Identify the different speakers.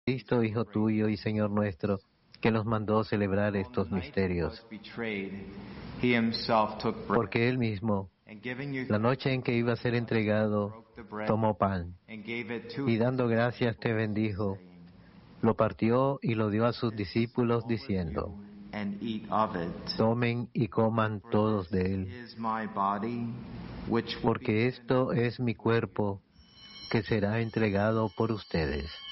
Speaker 1: Cristo, Hijo tuyo y Señor nuestro, que nos mandó celebrar estos misterios. Porque Él mismo, la noche en que iba a ser entregado, tomó pan y dando gracias te bendijo, lo partió y lo dio a sus discípulos diciendo: tomen y coman todos de él, porque esto es mi cuerpo que será entregado por ustedes.